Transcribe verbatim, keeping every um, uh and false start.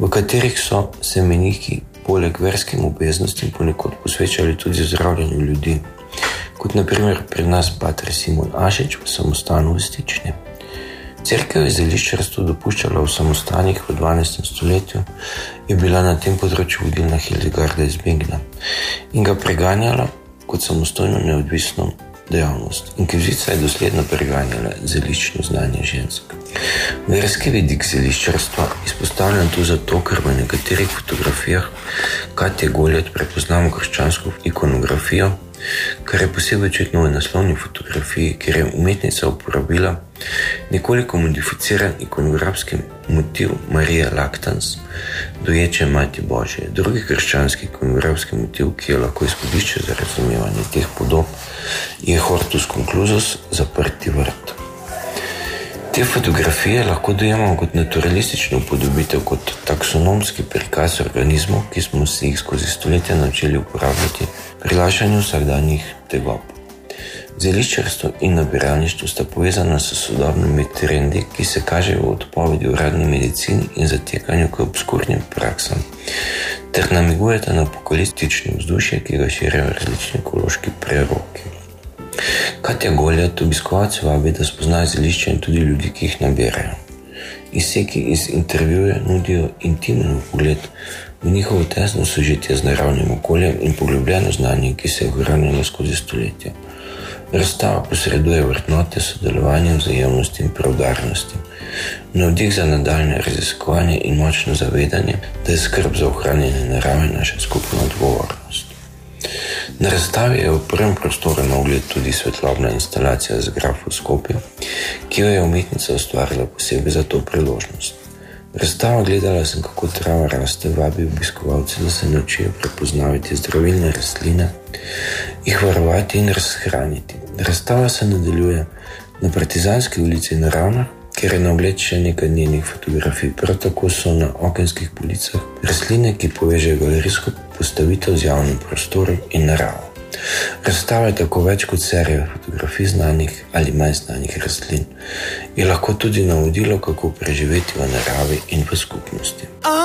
v katerih so se meniki poleg verskim obveznostim ponekod posvečali tudi zdravljenju ljudi, kot na primer pri nas pater Simon Ašič v samostanu v Stični. Cerkev je zeliščarstvo dopuščala v samostanih v dvanajstem stoletju, je bila na tem področju vodilna Hildegarda iz Begna in ga preganjala kot samostojno neodvisno dejavnost. Inkvizicija je dosledno preganjala zeliščno znanje žensk. Verski vidik zeliščarstva izpostavljam tu zato, ker v nekaterih fotografijah Katje Goljat prepoznamo krščansko ikonografijo, kar je posebej očitno v naslovni fotografiji, kjer je umetnica uporabila nekoliko modificiran ikonografski motiv Marije Laktans, doječe Mati Božje. Drugi krščanski ikonografski motiv, ki je lahko izhodišče za razumevanje teh podob, je Hortus Conclusus, zaprti vrt. Te fotografije lahko dojemamo kot naturalistično upodobitev, kot taksonomski prikaz organizmov, ki smo se jih skozi stoletja naučili uporabljati pri lašanju vsakdanjih tegob. Zeliščarstvo in nabiralništvo sta povezana s sodobnimi trendi, ki se kažejo v odpovedi uradni medicini in zatekanju k obskurnim praksam, ter namigujeta na apokaliptično vzdušje, ki ga širijo različni ekološki preroki. Katja Goljat obiskovalce vabi, da spoznajo zelišča in tudi ljudi, ki jih nabirajo. Izseki iz intervjuja nudijo intimen pogled v njihovo tesno sožitje z naravnim okoljem in poglobljeno znanje, ki se je ohranilo skozi stoletja. Razstava posreduje vrednote sodelovanja, vzajemnosti in preudarnosti, navdih za nadaljnje raziskovanje in močno zavedanje, da je skrb za ohranjanje narave naša skupna odgovornost. Na razstavi je v prvem prostoru na ogled tudi svetlobna instalacija z grafoskopijo, ki jo je umetnica ustvarila posebej za to priložnost. Razstava Gledala sem, kako trava raste, vabi obiskovalce, da se naučijo prepoznavati zdravilne rastline, jih varovati in razhraniti. Razstava se nadaljuje na Partizanski ulici na Ravnah, kjer je na ogled še nekaj njenih fotografij. Prav tako so na okenskih policah rastline, ki povežejo galerijsko postavitev z javnim prostorom in naravo. Razstava je tako več kot serija fotografij znanih ali manj znanih rastlin. Je lahko tudi navodilo, kako preživeti v naravi in v skupnosti.